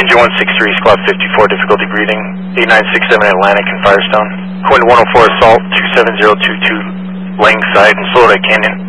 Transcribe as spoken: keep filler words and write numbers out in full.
Engine one six three, squad fifty-four, difficulty breathing, eight nine six seven Atlantic in Firestone. Wind one oh four Assault, two seven zero two two, laying side in Soledad Canyon.